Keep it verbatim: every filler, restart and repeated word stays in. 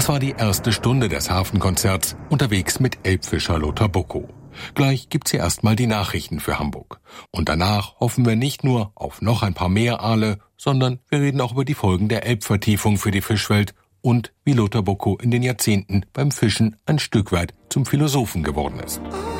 Das war die erste Stunde des Hafenkonzerts, unterwegs mit Elbfischer Lothar Bockow. Gleich gibt's hier erstmal die Nachrichten für Hamburg. Und danach hoffen wir nicht nur auf noch ein paar mehr Aale, sondern wir reden auch über die Folgen der Elbvertiefung für die Fischwelt und wie Lothar Bockow in den Jahrzehnten beim Fischen ein Stück weit zum Philosophen geworden ist.